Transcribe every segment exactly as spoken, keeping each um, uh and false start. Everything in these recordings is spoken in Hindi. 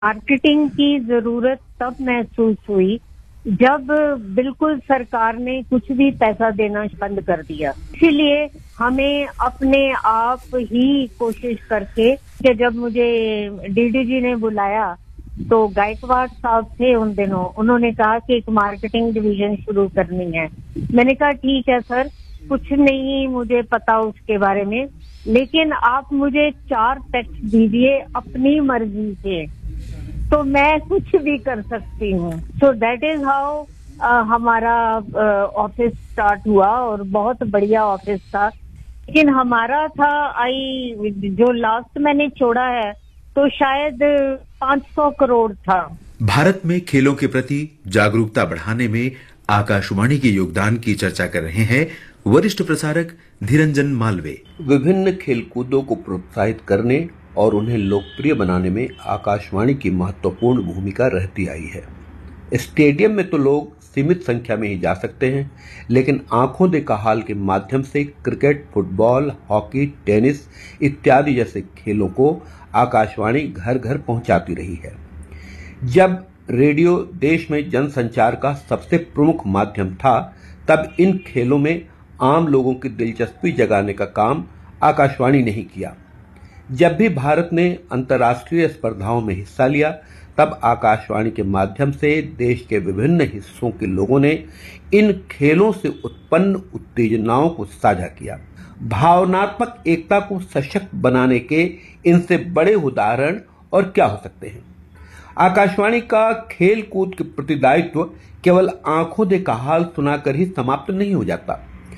मार्केटिंग की जरूरत तब महसूस हुई जब बिल्कुल सरकार ने कुछ भी पैसा देना बंद कर दिया। इसीलिए हमें अपने आप ही कोशिश करके कि जब मुझे डीडीजी ने बुलाया तो गायकवाड़ साहब थे उन दिनों, उन्होंने कहा कि एक मार्केटिंग डिवीजन शुरू करनी है। मैंने कहा ठीक है सर, कुछ नहीं मुझे पता उसके बारे में, लेकिन आप मुझे चार टेक्स्ट दीजिए अपनी मर्जी से तो मैं कुछ भी कर सकती हूँ। सो दैट इज हाउ हमारा ऑफिस स्टार्ट हुआ और बहुत बढ़िया ऑफिस था। लेकिन हमारा था आई जो लास्ट मैंने छोड़ा है तो शायद पाँच सौ करोड़ था। भारत में खेलों के प्रति जागरूकता बढ़ाने में आकाशवाणी के योगदान की चर्चा कर रहे हैं वरिष्ठ प्रसारक धीरंजन मालवे। विभिन्न खेलकूदों को प्रोत्साहित करने और उन्हें लोकप्रिय बनाने में आकाशवाणी की महत्वपूर्ण भूमिका रहती आई है। स्टेडियम में तो लोग सीमित संख्या में ही जा सकते हैं, लेकिन आंखों देखा हाल के माध्यम से क्रिकेट, फुटबॉल, हॉकी, टेनिस इत्यादि जैसे खेलों को आकाशवाणी घर घर पहुंचाती रही है। जब रेडियो देश में जनसंचार का सबसे प्रमुख माध्यम था, तब इन खेलों में आम लोगों की दिलचस्पी जगाने का काम आकाशवाणी ने ही किया। जब भी भारत ने अंतर्राष्ट्रीय स्पर्धाओं में हिस्सा लिया, तब आकाशवाणी के माध्यम से देश के विभिन्न हिस्सों के लोगों ने इन खेलों से उत्पन्न उत्तेजनाओं को साझा किया। भावनात्मक एकता को सशक्त बनाने के इनसे बड़े उदाहरण और क्या हो सकते हैं। आकाशवाणी का खेल कूद के प्रति दायित्व केवल आंखों देखा हाल सुनाकर ही समाप्त नहीं हो जाता।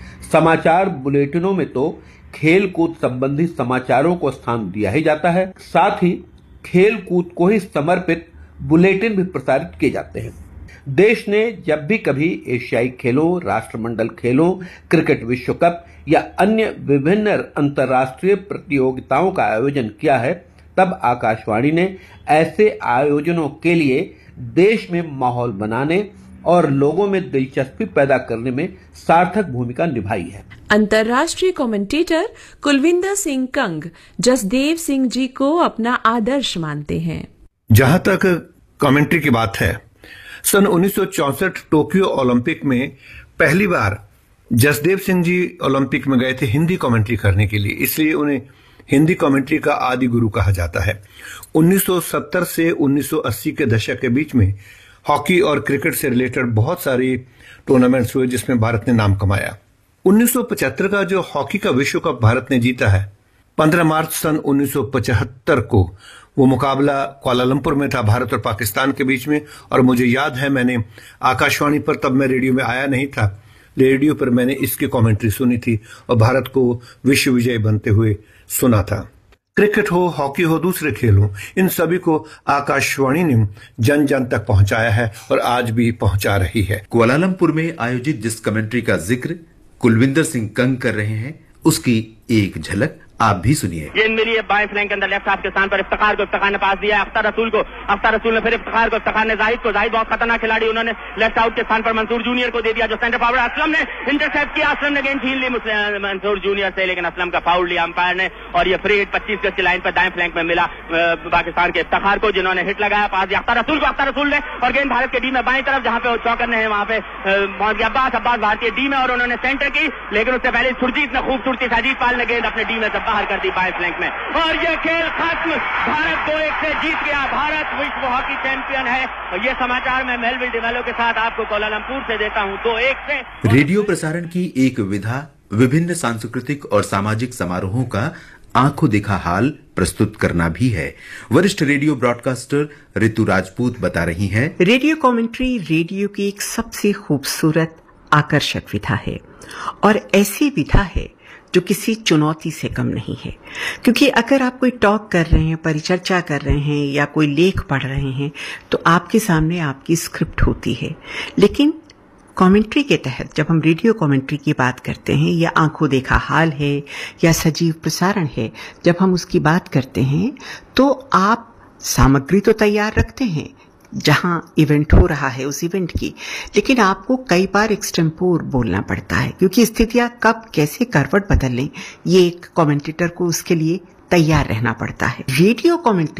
समाचार बुलेटिनों में तो खेल कूद संबंधी समाचारों को स्थान दिया ही जाता है, साथ ही खेल कूद को ही समर्पित बुलेटिन भी प्रसारित किए जाते हैं। देश ने जब भी कभी एशियाई खेलों, राष्ट्रमंडल खेलों, क्रिकेट विश्व कप या अन्य विभिन्न अंतर्राष्ट्रीय प्रतियोगिताओं का आयोजन किया है, तब आकाशवाणी ने ऐसे आयोजनों के लिए देश में माहौल बनाने और लोगों में दिलचस्पी पैदा करने में सार्थक भूमिका निभाई है। अंतर्राष्ट्रीय कमेंटेटर कुलविंदर सिंह कंग जसदेव सिंह जी को अपना आदर्श मानते हैं। जहां तक कमेंट्री की बात है, सन उन्नीस सौ चौसठ टोक्यो ओलंपिक में पहली बार जसदेव सिंह जी ओलंपिक में गए थे हिंदी कमेंट्री करने के लिए, इसलिए उन्हें हिंदी कमेंट्री का आदि गुरु कहा जाता है। उन्नीस सौ सत्तर से उन्नीस सौ अस्सी के दशक के बीच में हॉकी और क्रिकेट से रिलेटेड बहुत सारी टूर्नामेंट्स हुए जिसमें भारत ने नाम कमाया। उन्नीस सौ पचहत्तर का जो हॉकी का विश्व कप भारत ने जीता है, पंद्रह मार्च सन उन्नीस सौ पचहत्तर को वो मुकाबला कुआलालंपुर में था भारत और पाकिस्तान के बीच में। और मुझे याद है, मैंने आकाशवाणी पर, तब मैं रेडियो में आया नहीं था, रेडियो पर मैंने इसकी कमेंट्री सुनी थी और भारत को विश्व विजय बनते हुए सुना था। क्रिकेट हो, हॉकी हो, दूसरे खेल हो, इन सभी को आकाशवाणी ने जन जन तक पहुंचाया है और आज भी पहुंचा रही है। कुआलालंपुर में आयोजित जिस कमेंट्री का जिक्र कुलविंदर सिंह कंग कर रहे हैं, उसकी एक झलक आप भी सुनिए। ये इनके लिए बाएं फ्लैंक के अंदर लेफ्ट हाफ के स्थान पर इफ्तिखार को इफ्तिखार ने पास दिया है अख्तर रसूल को, अख्तर रसूल ने फिर इफ्तिखार को, इफ्तिखार ने जाहिद को, जाहिद बहुत खतरनाक खिलाड़ी, उन्होंने लेफ्ट आउट के स्थान पर मंसूर जूनियर को दे दिया जो सेंटर फॉरवर्ड। असलम ने इंटरसेप्ट किया, असलम ने गेंद छीन ली मंसूर जूनियर से, लेकिन असलम का फाउल लिया अंपायर ने और ये फ्री हिट पच्चीस गज की लाइन पर दाएं फ्लैंक में मिला पाकिस्तान के इफ्तिखार को, जिन्होंने हिट लगाया, पास दिया अख्तर रसूल को, अख्तर रसूल ने और गेंद भारत के डी में बाएं तरफ जहां पे चौकर ने वहां पे पहुंच गया अब्बास, अब्बास भारतीय डी में और उन्होंने सेंटर की, लेकिन उससे पहले सुरजीत ने खूबसूरती से अजीत पाल ने गेंद अपने डी में से बाहर कर दी बाएं फ्लैंक में और ये खेल खत्म। भारत दो एक से जीत गया, भारत विश्व हॉकी चैंपियन है। और ये समाचार मैं मेलविल डिमेलो के साथ आपको कुआलालंपुर से देता हूं दो एक से। रेडियो प्रसारण की एक विधा विभिन्न सांस्कृतिक और सामाजिक समारोहों का आंखों देखा हाल प्रस्तुत करना भी है। वरिष्ठ रेडियो ब्रॉडकास्टर ऋतु राजपूत बता रही हैं, रेडियो कमेंट्री रेडियो की एक सबसे खूबसूरत आकर्षक विधा है और ऐसी विधा है जो किसी चुनौती से कम नहीं है। क्योंकि अगर आप कोई टॉक कर रहे हैं, परिचर्चा कर रहे हैं या कोई लेख पढ़ रहे हैं तो आपके सामने आपकी स्क्रिप्ट होती है, लेकिन कमेंट्री के तहत जब हम रेडियो कमेंट्री की बात करते हैं या आंखों देखा हाल है या सजीव प्रसारण है, जब हम उसकी बात करते हैं तो आप सामग्री तो तैयार रखते हैं जहां इवेंट हो रहा है उस इवेंट की, लेकिन आपको कई बार एक्सटेम्पोर बोलना पड़ता है क्योंकि स्थितियां कब कैसे करवट बदल लें ये एक कमेंटेटर को उसके लिए तैयार रहना पड़ता है। रेडियो कमेंट्री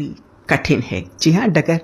कठिन है। जी हाँ, डगर